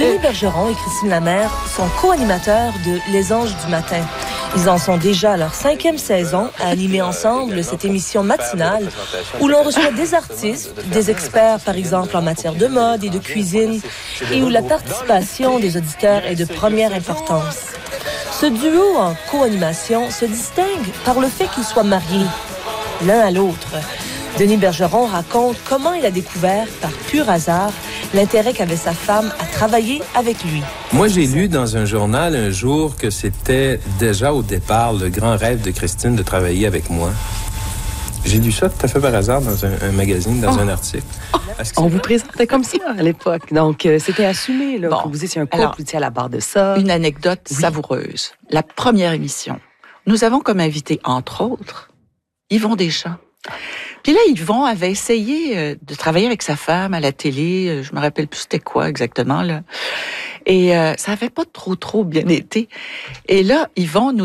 Denis Bergeron et Christine Lamère sont co-animateurs de Les Anges du matin. Ils en sont déjà à leur 5e saison à animer ensemble cette émission matinale où l'on reçoit des artistes, des experts par exemple en matière de mode et de cuisine et où la participation des auditeurs est de première importance. Ce duo en co-animation se distingue par le fait qu'ils soient mariés l'un à l'autre. Denis Bergeron raconte comment il a découvert, par pur hasard, l'intérêt qu'avait sa femme à travailler avec lui. Moi, j'ai lu dans un journal un jour que c'était déjà au départ le grand rêve de Christine de travailler avec moi. J'ai lu ça tout à fait par hasard dans un magazine, dans un article. On vous présentait comme ça à l'époque. Donc, c'était assumé, là, que vous étiez un couple, vous étiez à la barre de ça. Une anecdote savoureuse. La première émission, nous avons comme invité, entre autres, Yvon Deschamps. Puis là, Yvon avait essayé de travailler avec sa femme à la télé. Je me rappelle plus c'était quoi exactement, là. Et ça avait pas trop bien été. Et là, Yvon nous